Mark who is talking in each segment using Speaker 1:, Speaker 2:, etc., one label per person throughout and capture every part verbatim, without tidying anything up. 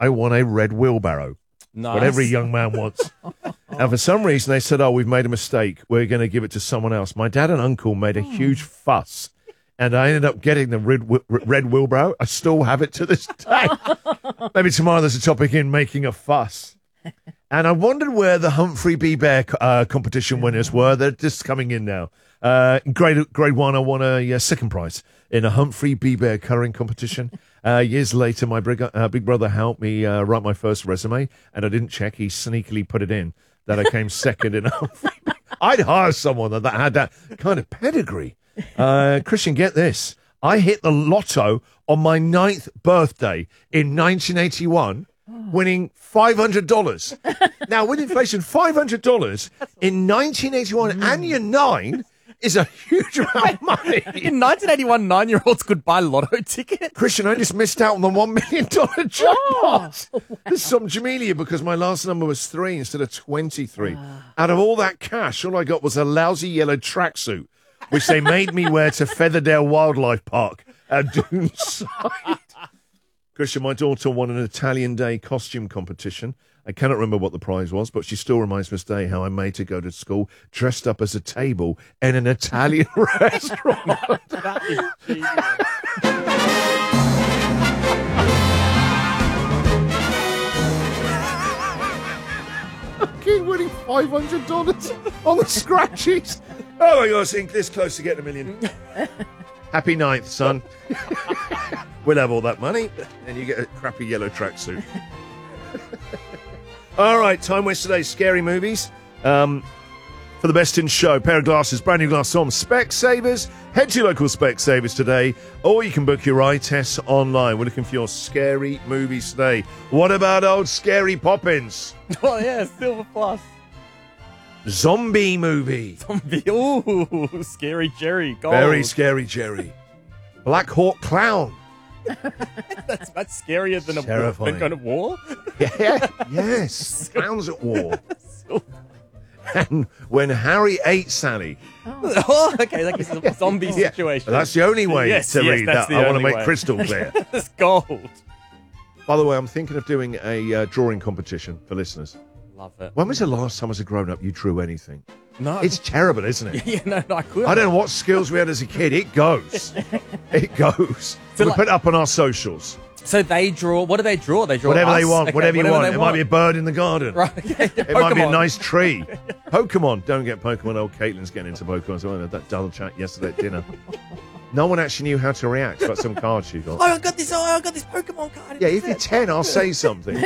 Speaker 1: I want a red wheelbarrow.
Speaker 2: Nice.
Speaker 1: What every young man wants. And for some reason, they said, oh, we've made a mistake. We're going to give it to someone else. My dad and uncle made a huge fuss, and I ended up getting the red, red wheelbarrow. I still have it to this day. Maybe tomorrow there's a topic in making a fuss. And I wondered where the Humphrey B. Bear uh, competition winners were. They're just coming in now. Uh, grade, grade one, I won a uh, second prize in a Humphrey B. Bear colouring competition. Uh, years later, my big, uh, big brother helped me uh, write my first resume, and I didn't check. He sneakily put it in that I came second in a Humphrey. I'd hire someone that, that had that kind of pedigree. Uh, Christian, get this. I hit the lotto on my ninth birthday in nineteen eighty-one, winning five hundred dollars. Now, with inflation, five hundred dollars in nineteen eighty-one mm. and you're nine is a huge amount of money.
Speaker 2: In nineteen eighty-one, nine-year-olds could buy lotto tickets.
Speaker 1: Christian, I just missed out on the one million dollars jackpot. Oh. There's some Jamelia because my last number was three instead of twenty-three. Uh. Out of all that cash, all I got was a lousy yellow tracksuit, which they made me wear to Featherdale Wildlife Park at Doonside. Christian, my daughter won an Italian Day costume competition. I cannot remember what the prize was, but she still reminds me today how I made her go to school dressed up as a table in an Italian restaurant.
Speaker 2: That is genius.
Speaker 1: Okay, winning five hundred dollars on the scratchies. Oh my God, seeing this close to getting a million. Happy ninth, son. We'll have all that money, and you get a crappy yellow tracksuit. All right, time waste today, scary movies. Um, for the best in show, pair of glasses, brand new glasses on Specsavers. Head to your local Specsavers today, or you can book your eye tests online. We're looking for your scary movies today. What about old Scary Poppins?
Speaker 2: Oh, yeah, Silver Plus.
Speaker 1: Zombie movie.
Speaker 2: Zombie, ooh, Scary Jerry. Gold.
Speaker 1: Very Scary Jerry. Black Hawk Clown.
Speaker 2: that's, that's scarier than a
Speaker 1: Terrifying.
Speaker 2: war, kind of war.
Speaker 1: Yeah, yes. Clowns at war. And when Harry ate Sally.
Speaker 2: Oh, oh okay, like it's a zombie
Speaker 1: yeah,
Speaker 2: situation.
Speaker 1: That's the only way
Speaker 2: yes,
Speaker 1: to
Speaker 2: yes,
Speaker 1: read
Speaker 2: that's
Speaker 1: that.
Speaker 2: The
Speaker 1: I want to
Speaker 2: only
Speaker 1: make
Speaker 2: way.
Speaker 1: crystal clear.
Speaker 2: It's gold.
Speaker 1: By the way, I'm thinking of doing a uh, drawing competition for listeners.
Speaker 2: Love it.
Speaker 1: When was the last time as a grown-up you drew anything?
Speaker 2: No.
Speaker 1: It's terrible, isn't it?
Speaker 2: Yeah, no, no, I couldn't.
Speaker 1: I don't know what skills we had as a kid. It goes. It goes.
Speaker 2: So
Speaker 1: we
Speaker 2: like,
Speaker 1: put it up on our socials.
Speaker 2: So they draw, what do they draw? They draw
Speaker 1: Whatever
Speaker 2: us?
Speaker 1: they want,
Speaker 2: okay,
Speaker 1: whatever you
Speaker 2: whatever
Speaker 1: want. It
Speaker 2: want.
Speaker 1: might be a bird in the garden.
Speaker 2: Right. Okay.
Speaker 1: It
Speaker 2: Pokemon.
Speaker 1: might be a nice tree. Pokemon. Don't get Pokemon. Old Caitlin's getting into Pokemon. So I had that dull chat yesterday at dinner. No one actually knew how to react about some cards she got.
Speaker 2: Oh, I got this, oh, I got this Pokemon card.
Speaker 1: Yeah, if you're ten, I'll say something.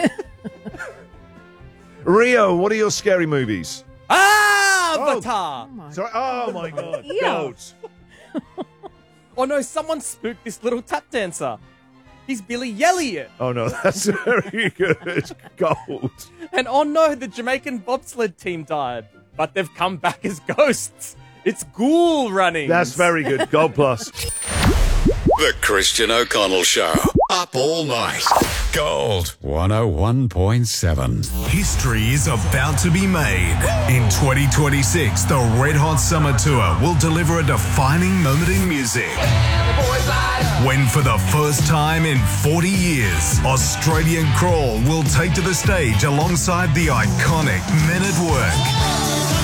Speaker 1: Rio, what are your scary movies?
Speaker 2: Ah, Avatar.
Speaker 1: Oh, sorry. Oh my God.
Speaker 3: Yeah.
Speaker 1: Goats.
Speaker 2: Oh no, someone spooked this little tap dancer. He's Billy Elliot.
Speaker 1: Oh no, that's very good. Gold.
Speaker 2: And oh no, the Jamaican bobsled team died. But they've come back as ghosts. It's Ghoul running.
Speaker 1: That's very good. Gold plus.
Speaker 4: The Christian O'Connell Show. Up all night. Gold one oh one point seven.
Speaker 5: History is about to be made. In twenty twenty-six, the Red Hot Summer Tour will deliver a defining moment in music. When for the first time in forty years, Australian Crawl will take to the stage alongside the iconic Men at Work.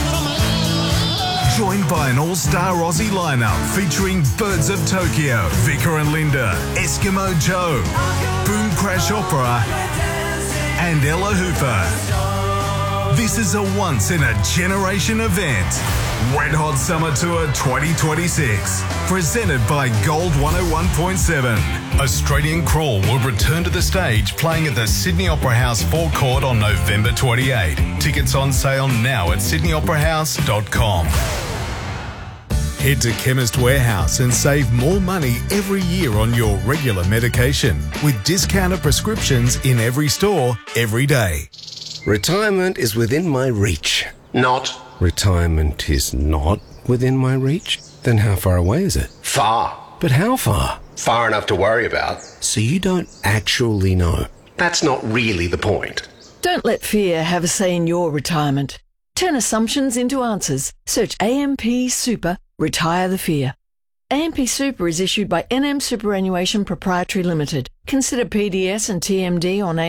Speaker 5: Joined by an all-star Aussie lineup featuring Birds of Tokyo, Vicar and Linda, Eskimo Joe, Boom Crash Opera, and Ella Hooper. This is a once-in-a-generation event. Red Hot Summer Tour twenty twenty-six, presented by Gold one oh one point seven. Australian Crawl will return to the stage, playing at the Sydney Opera House forecourt on November twenty-eighth. Tickets on sale now at sydney opera house dot com. Head to Chemist Warehouse and save more money every year on your regular medication with discounted prescriptions in every store, every day.
Speaker 6: Retirement is within my reach.
Speaker 7: Not.
Speaker 6: Retirement is not within my reach? Then how far away is it?
Speaker 7: Far.
Speaker 6: But how far?
Speaker 7: Far enough to worry about.
Speaker 6: So you don't actually know?
Speaker 7: That's not really the point.
Speaker 3: Don't let fear have a say in your retirement. Turn assumptions into answers. Search A M P Super, Retire the Fear. A M P Super is issued by N M Superannuation Proprietary Limited. Consider P D S and T M D on